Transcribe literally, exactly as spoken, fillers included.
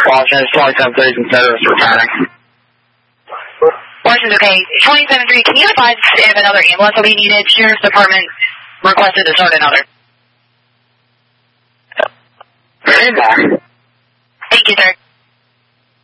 Washington, twenty-seven three consider us returning. Washington, okay. twenty-seven three, can you advise if another ambulance will be needed? Sheriff's Department requested to start another. There is one.